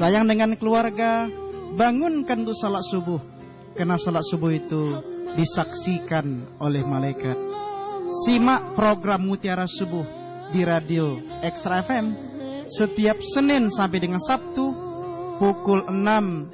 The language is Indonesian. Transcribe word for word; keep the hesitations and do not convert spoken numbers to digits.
sayang dengan keluarga, bangunkan untuk salat subuh. Karena salat subuh itu disaksikan oleh malaikat. Simak program Mutiara Subuh di radio Extra F M setiap Senin sampai dengan Sabtu pukul enam